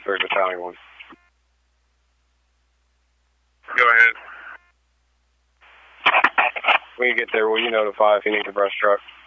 3 Battalion 1. Go ahead. When you get there, will you notify if you need the brush truck?